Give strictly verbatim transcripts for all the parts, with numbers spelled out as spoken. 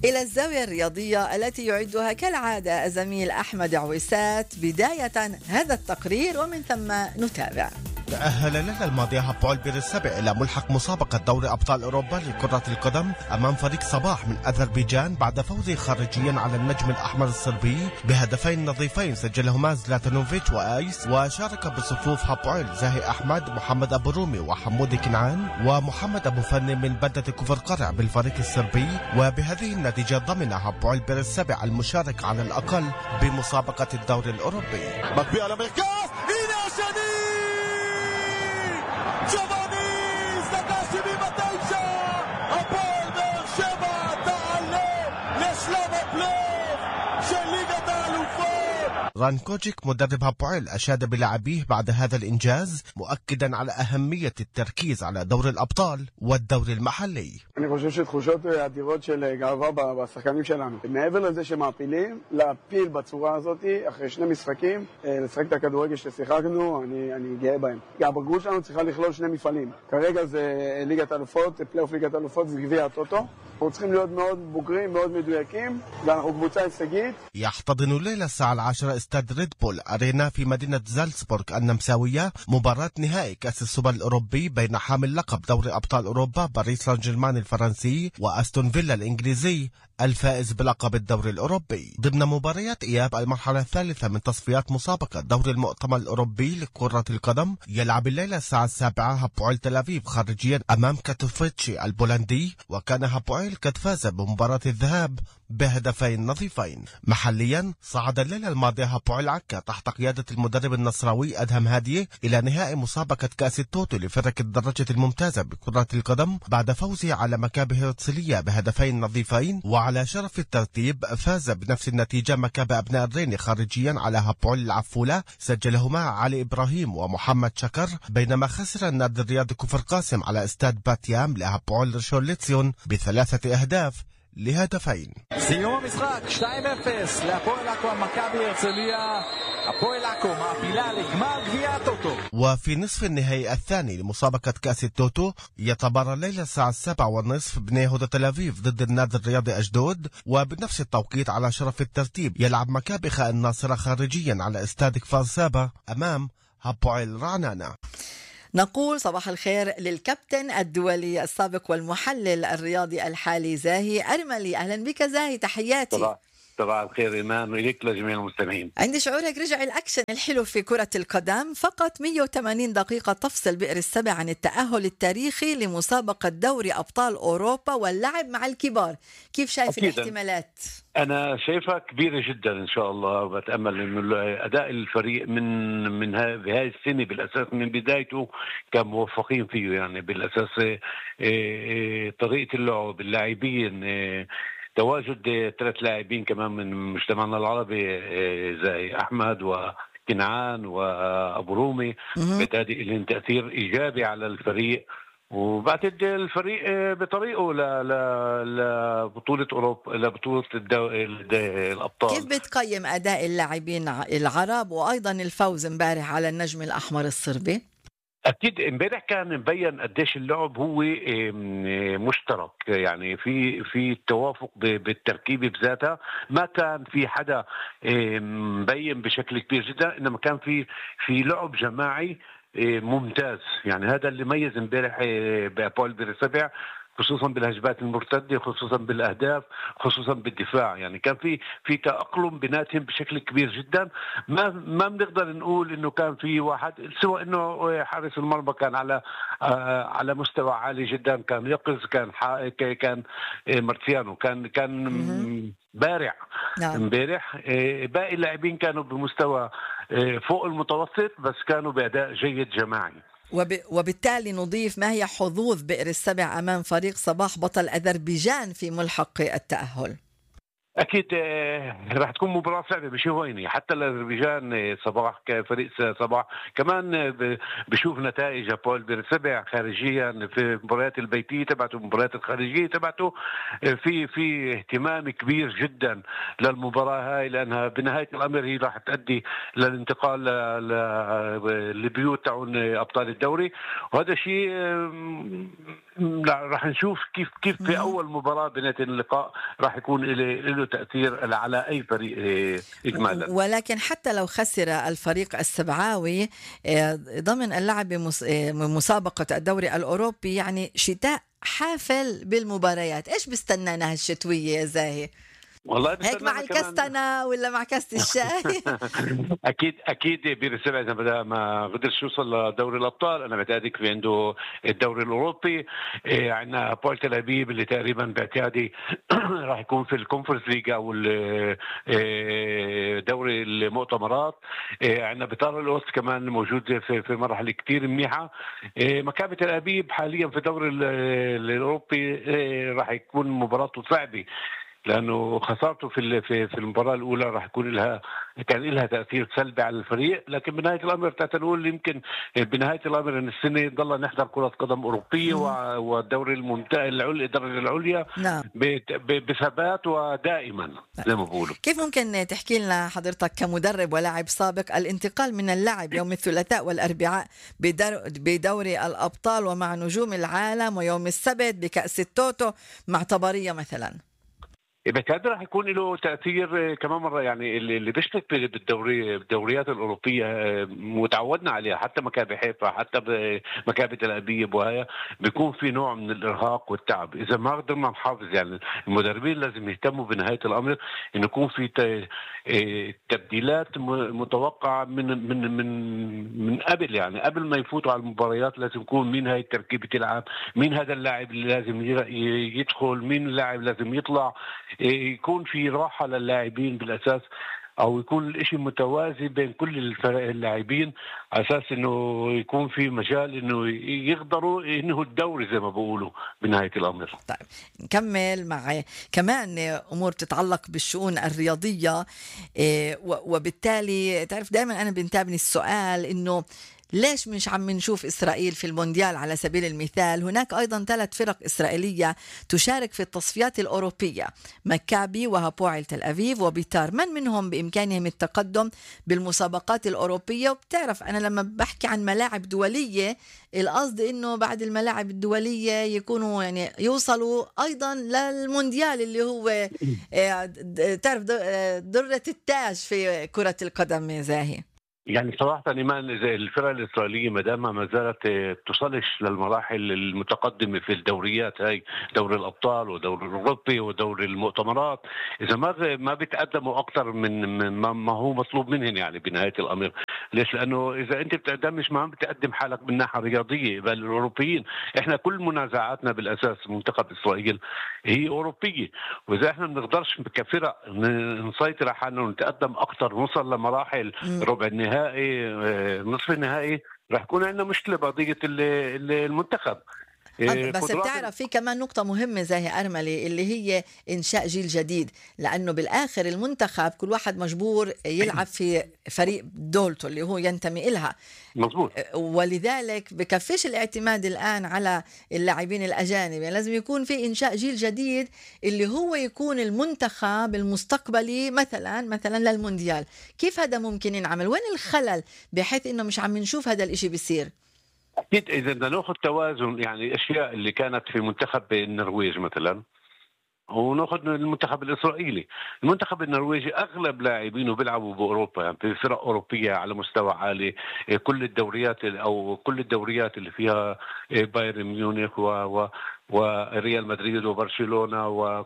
إلى الزاوية الرياضية التي يعدها كالعادة الزميل أحمد عويسات. بداية هذا التقرير ومن ثم نتابع. تأهل الليلة الماضية هابويل بيرسبع إلى ملحق مسابقة دوري أبطال أوروبا لكرة القدم أمام فريق صباح من أذربيجان بعد فوزه خارجيا على النجم الأحمر الصربي بهدفين نظيفين سجلهما زلاتانوفيتش وآيس. وشارك بصفوف هابويل زاهي أحمد، محمد أبو رومي وحمودي كنعان ومحمد أبو فني من بلدة كفر قرع بالفريق الصربي. وبهذه النتيجة ضمن هابويل بيرسبع المشارك على الأقل بمسابقة الدوري الأوروبي. جوفاني زكاشي بمتيجة هابويل بئر شبع تعلم لشلم بلوف شليقة الوفات. رانكوجيك مدرب هابويل أشاد بلاعبيه بعد هذا الإنجاز، مؤكدا على أهمية التركيز على دور الأبطال والدوري المحلي. אני חושב שתחושות אדירות של גאווה בשחקנים שלנו. מעבר לזה שמעפילים, להפיל בצורה הזאת אחרי שני משחקים, לשחק את הכדורגל ששיחקנו, אני אני גאה בהם. הבגרות שלנו צריכה לכלול שני מפעלים. כרגע זה ליגת האלופות, פלייאוף ליגת האלופות וגביע הטוטו. אנחנו צריכים להיות מאוד בוגרים, מאוד מדויקים, ואנחנו קבוצה הישגית. يحتضن الليلة الساعة العاشرة استاد ريد بول أرينا في مدينة زالزبورغ النمساوية مباراة نهائي كأس السوبر الأوروبي بين حامل لقب دوري أبطال أوروبا باريس سان جيرمان الفرنسي وأستون فيلا الإنجليزي الفائز بلقب الدوري الأوروبي. ضمن مباريات إياب المرحلة الثالثة من تصفيات مسابقة دوري المؤتمر الأوروبي لكرة القدم، يلعب الليلة الساعة السابعة هابويل تل أبيب خارجيا أمام كاتوفيتشي البولندي، وكان هابويل قد فاز بمباراة الذهاب بهدفين نظيفين. محليا صعد الليلة الماضية هابويل عكا تحت قيادة المدرب النصراوي أدهم هادية إلى نهائي مسابقة كأس التوتو لفرق الدرجة الممتازة بكرة القدم بعد فوزه على مكابي هرتسلية بهدفين نظيفين. وعلى شرف الترتيب فاز بنفس النتيجة مكابي أبناء الرين خارجيا على هابويل العفولة، سجلهما علي إبراهيم ومحمد شكر، بينما خسر النادي الرياضي كفر قاسم على استاد باتيام لهابويل ريشون بثلاثة أهداف لهدفين. סיום המשחק שתיים אפס להפועל עכו מכבי הרצליה. הפועל עכו מעפילה לגמר גביע הטוטו. وفي نصف النهائي الثاني لمسابقة كأس التوتو يتبارى الليلة الساعة السابعة والنصف بني هدى تل أبيب ضد النادي الرياضي أشدود، وبنفس التوقيت على شرف الترتيب يلعب مكابي خاء الناصرة خارجيا على استاد كفار سابا أمام هابويل رعنانة. نقول صباح الخير للكابتن الدولي السابق والمحلل الرياضي الحالي زاهي أرملي. أهلا بك زاهي، تحياتي. صباح صباح الخير إيمان وإليك لجميع المستمعين. عندي شعورك رجع الأكشن الحلو في كرة القدم. فقط مئة وثمانين دقيقة تفصل بئر السبع عن التأهل التاريخي لمسابقة دوري أبطال أوروبا واللعب مع الكبار. كيف شايف أكيداً. الاحتمالات؟ أنا شايفها كبيرة جدا إن شاء الله، وبتأمل إنه أداء الفريق من من بهاي السنة بالأساس من بدايته كان موفقين فيه، يعني بالأساس طريقة اللعب، اللاعبين، تواجد ثلاث لاعبين كمان من مجتمعنا العربي زي أحمد وكنعان وأبو رومي، بتادي لهم تأثير إيجابي على الفريق. وبعتقد الفريق بطريقه لبطولة أوروبا، لبطولة الدو... الأبطال. كيف بتقيم أداء اللاعبين العرب وأيضا الفوز امبارح على النجم الأحمر الصربي؟ أكيد امبارح كان مبين قديش اللعب هو مشترك، يعني في في توافق بالتركيبة بذاتها، ما كان في حدا مبين بشكل كبير جدا، إنما كان في في لعب جماعي ممتاز. يعني هذا اللي ميز امبارح بهابويل بيرسبع، خصوصا بالهجمات المرتدة، خصوصا بالأهداف، خصوصا بالدفاع. يعني كان في في تأقلم بيناتهم بشكل كبير جدا. ما ما بنقدر نقول إنه كان في واحد، سوى إنه حارس المرمى كان على آه على مستوى عالي جدا، كان يقظ، كان كان مارتيانو كان كان بارع امبارح. آه باقي اللاعبين كانوا بمستوى آه فوق المتوسط، بس كانوا بأداء جيد جماعي. وب... وبالتالي نضيف ما هي حظوظ بئر السبع أمام فريق صباح بطل أذربيجان في ملحق التأهل؟ اكيد آه، راح تكون مباراه صعبه بشوف ويني، حتى الأذربيجان آه، صباح كفريق صباح كمان آه، ب- بشوف نتائج بول بيرسبع خارجيا في المباريات البيتيه تبعته، المباريات الخارجيه تبعته. آه، في في اهتمام كبير جدا للمباراه هاي، لانها بنهايه الامر هي راح تؤدي للانتقال ل- ل- لبيوت تاعون ابطال الدوري. وهذا شيء آه، لا، راح نشوف كيف كيف في اول مباراه بنهايه اللقاء راح يكون له له تاثير على اي فريق آه، اجمالا. ولكن حتى لو خسر الفريق السبعاوي آه، ضمن اللعب بمس- آه، مسابقة الدوري الأوروبي، يعني شتاء حافل بالمباريات، إيش بستنانا هالشتوية يا زاهي؟ والله هيك مع بستنانا كمان. الكستنة ولا مع كاسة الشاي؟ اكيد اكيد بير سبع اذا بدا ما قدرش يوصل لدوري الابطال، انا بعتقد في عنده الدوري الاوروبي. إيه، عندنا بول تل ابيب اللي تقريبا بعتقد راح يكون في الكونفرنس ليج او ال- إيه، دوري المؤتمرات. إيه، عندنا بطار الاوست كمان موجود في في مرحله كثير منيحه. إيه، مكابة تل ابيب حاليا في الدوري ال- الاوروبي إيه، راح يكون مباراته صعبه، لانه خسارته في ال- في في المباراه الاولى راح يكون لها كان لها تاثير سلبي على الفريق. لكن بنهايه الامر تقول يمكن بنهايه الامر ان السنه ضلنا نحضر كره قدم اوروبيه و- والدوري الممتاز العليا الدرجه العليا نعم. بت- ب- بثبات ودائما زي ما بقولوا. كيف ممكن تحكي لنا حضرتك كمدرب ولاعب سابق الانتقال من اللعب يوم الثلاثاء والأربعاء بدر- بدوري الأبطال ومع نجوم العالم، ويوم السبت بكأس التوتو مع طبرية مثلا؟ بالتالي راح يكون له تاثير كمان مره، يعني اللي اللي بيشترك بالدوري بالدوريات الاوروبيه آه، متعودنا عليها، حتى مكابي حيفا حتى مكابي تل ابيب، وهي بيكون في نوع من الارهاق والتعب اذا ما قدرنا نحافظ. يعني المدربين لازم يهتموا بنهايه الامر انه يكون في ت- آه، تبديلات م- متوقعه من من من من قبل، يعني قبل ما يفوتوا على المباريات لازم يكون مين هاي التركيبه تلعب، مين هذا اللاعب اللي لازم ي- يدخل، مين اللاعب لازم يطلع. يكون في راحة للاعبين بالأساس، أو يكون الإشي متوازي بين كل الفرق اللاعبين، على أساس إنه يكون في مجال إنه يقدروا إنه الدوري زي ما بقولوا بنهاية الأمر. طيب نكمل مع كمان أمور تتعلق بالشؤون الرياضية. إيه، و- وبالتالي تعرف دائما أنا بنتابني السؤال إنه ليش مش عم نشوف إسرائيل في المونديال على سبيل المثال؟ هناك أيضا ثلاث فرق إسرائيلية تشارك في التصفيات الأوروبية، مكابي وهابوعل تل أبيب وبيتار، من منهم بإمكانهم التقدم بالمسابقات الأوروبية. وبتعرف أنا لما بحكي عن ملاعب دولية القصد إنه بعد الملاعب الدولية يكونوا يعني يوصلوا أيضا للمونديال اللي هو آه، د- تعرف د- آه، درة التاج في كرة القدم زاهي. يعني صراحة إيمان إذا الفرق الإسرائيلية ما دام ما زالت آه، تصلش للمراحل المتقدمة في الدوريات هاي، دوري الأبطال ودوري الأوروبي ودوري المؤتمرات، إذا ما ما بيتقدموا أكثر من من ما ما هو مطلوب منهم يعني بنهاية الأمر. ليش؟ لأنه إذا أنت بتقدمش ما عم بتقدم حالك من ناحية رياضية. بل الأوروبيين إحنا كل منازعاتنا بالأساس منتخب إسرائيل هي أوروبية، وإذا إحنا ما بنقدرش كفرق ن- نسيطر على حالنا ونتقدم أكثر نوصل لمراحل مم. ربع النهائي آه، نصف النهائي، راح يكون عندنا مشكله بقضيه ال- ال- المنتخب. آه، بس قدرات بتعرف في كمان نقطة مهمة زي أرملي اللي هي إنشاء جيل جديد، لأنه بالآخر المنتخب كل واحد مجبور يلعب في فريق دولته اللي هو ينتمي إلها، مظبوط. ولذلك بكفيش الاعتماد الآن على اللاعبين الأجانب، يعني لازم يكون في إنشاء جيل جديد اللي هو يكون المنتخب المستقبلي مثلا مثلا للمونديال. كيف هذا ممكن ينعمل؟ وين الخلل بحيث إنه مش عم نشوف هذا الإشي بيصير؟ اكيد اذا بدنا ناخذ توازن، يعني الاشياء اللي كانت في منتخب النرويج مثلا وناخذ المنتخب الاسرائيلي. المنتخب النرويجي اغلب لاعبينه بيلعبوا باوروبا، يعني في فرق اوروبيه على مستوى عالي. كل الدوريات او كل الدوريات اللي فيها بايرن ميونخ و, و وريال مدريد وبرشلونه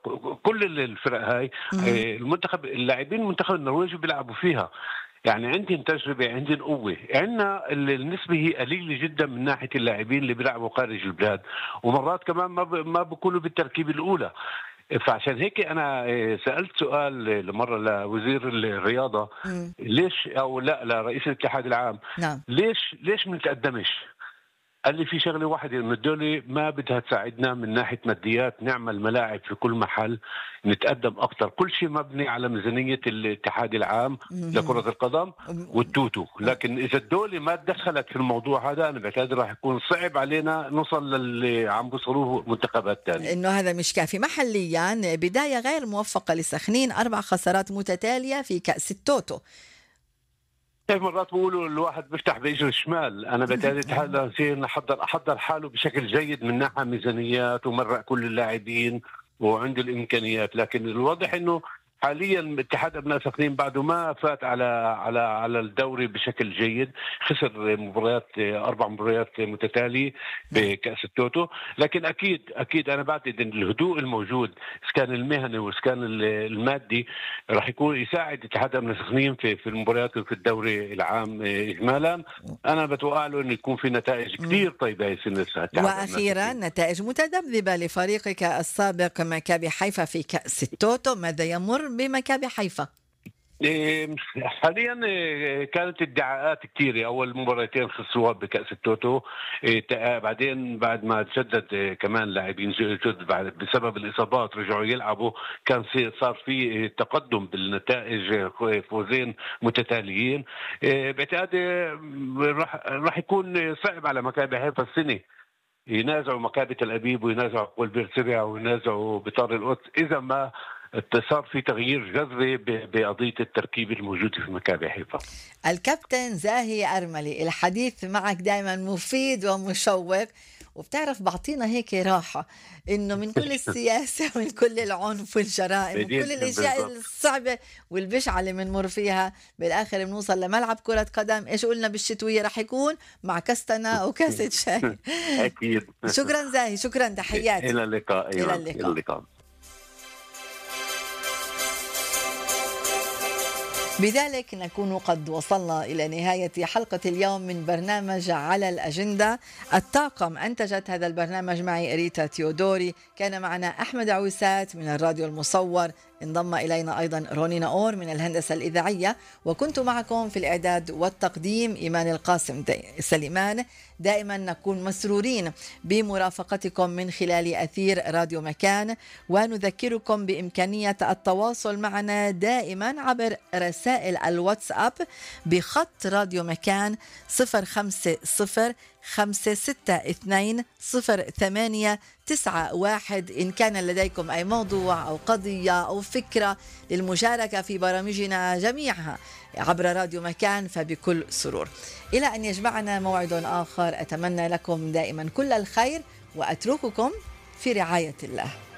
وكل الفرق هاي، المنتخب اللاعبين المنتخب النرويجي بيلعبوا فيها. يعني عندهم تجربة، عندهم قوة. عندنا النسبة هي قليلة جدا من ناحية اللاعبين اللي بيلعبوا خارج البلاد، ومرات كمان ما ما بيكونوا بالتركيب الأولى. فعشان هيك أنا سألت سؤال لمرة لوزير الرياضة، مم. ليش أو لا لرئيس الاتحاد العام، نعم. ليش ليش ما نتقدمش؟ قال لي في شغله واحده، انه الدوله ما بدها تساعدنا من ناحيه ماديات نعمل ملاعب في كل محل، نتقدم اكثر، كل شيء مبني على ميزانيه الاتحاد العام لكره القدم والتوتو، لكن اذا الدوله ما تدخلت في الموضوع هذا انا بعتقد راح يكون صعب علينا نوصل للي عم بيوصلوه منتخبات ثانيه. انه هذا مش كافي. محليا بدايه غير موفقه لسخنين، اربع خسارات متتاليه في كاس التوتو. كيف مرات بقولوا الواحد بيفتح باجره الشمال، انا بعتقد هذا يصير نحضر احضر حاله بشكل جيد من ناحيه ميزانيات ومرق كل اللاعبين وعنده الامكانيات، لكن الواضح انه حاليا اتحاد ابناء سخنين بعده ما فات على على على الدوري بشكل جيد، خسر مباريات اربع مباريات متتاليه بكاس التوتو، لكن اكيد اكيد انا بعتقد ان الهدوء الموجود اذا كان المهني واذا كان المادي راح يكون يساعد اتحاد ابناء سخنين في في المباريات وفي الدوري العام اجمالا. انا بتوقع له انه يكون في نتائج كثير طيبه هي السنه. واخيرا نتائج متذبذبه لفريقك السابق مكابي حيفا في كاس التوتو، ماذا يمر بمكابي حيفا؟ حاليا كانت ادعاءات كثيرة، أول مباراتين خسروها بكأس التوتو، بعدين بعد ما تجدد كمان لاعبين جدد بعد بسبب الإصابات رجعوا يلعبوا، كان صار في تقدم بالنتائج، فوزين متتاليين. بعتقد راح راح يكون صعب على مكابي حيفا السنة ينازعوا مكابي تل أبيب وينازعوا قلبير سريع وينازعوا بطار القدس إذا ما صار في تغيير جذري بقضية التركيب الموجود في مكابي حيفا. الكابتن زاهي أرملي، الحديث معك دائما مفيد ومشوق، وبتعرف بعطينا هيك راحة إنه من كل السياسة ومن كل العنف والجرائم ومن كل الأشياء الصعبة والبشعة اللي بنمر فيها، بالآخر بنوصل لملعب كرة قدم. إيش قلنا بالشتوية رح يكون مع كستنا وكاسة شاي. أكيد. شكرا زاهي، شكرا، تحياتي. إلى اللقاء. إلى اللقاء. إلى اللقاء. بذلك نكون قد وصلنا إلى نهاية حلقة اليوم من برنامج على الأجندة. الطاقم أنتجت هذا البرنامج معي ريتا تيودوري، كان معنا أحمد عويسات من الراديو المصور، انضم إلينا أيضا روني ناور من الهندسة الإذاعية، وكنت معكم في الإعداد والتقديم إيمان القاسم سليمان. دائما نكون مسرورين بمرافقتكم من خلال أثير راديو مكان، ونذكركم بإمكانية التواصل معنا دائما عبر رسائل الواتساب بخط راديو مكان صفر خمسة صفر خمسة ستة اثنين صفر ثمانية تسعة واحد إن كان لديكم أي موضوع أو قضية أو فكرة للمشاركة في برامجنا جميعها عبر راديو مكان، فبكل سرور. إلى أن يجمعنا موعد آخر، أتمنى لكم دائما كل الخير وأترككم في رعاية الله.